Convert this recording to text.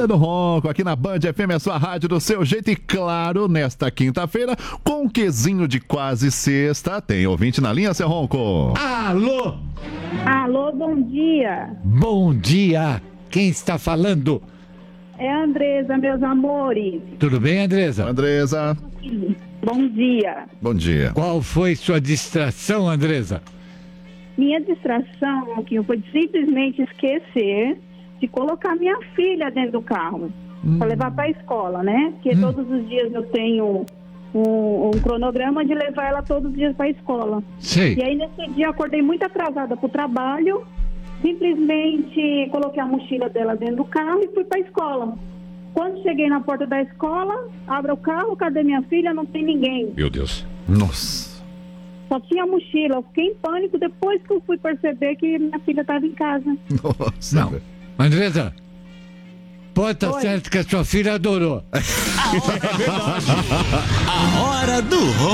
Hora do Ronco, aqui na Band FM, a sua rádio do seu jeito. E claro, nesta quinta-feira, com um quesinho de quase sexta, tem ouvinte na linha, seu Ronco. Alô? Alô, bom dia. Bom dia. Quem está falando? É a Andresa, meus amores. Tudo bem, Andresa? Andresa. Bom dia. Bom dia. Qual foi sua distração, Andresa? Minha distração aqui foi simplesmente esquecer de colocar minha filha dentro do carro para levar para a escola, né? Porque todos os dias eu tenho um cronograma de levar ela todos os dias para a escola. Sei. E aí nesse dia eu acordei muito atrasada para o trabalho, simplesmente coloquei a mochila dela dentro do carro e fui para a escola. Quando cheguei na porta da escola, abro o carro, cadê minha filha? Não tem ninguém. Meu Deus. Nossa. Só tinha a mochila. Eu fiquei em pânico depois que eu fui perceber que minha filha estava em casa. Nossa. Não. Andresa, pode estar Oi. certo que a sua filha adorou. A hora do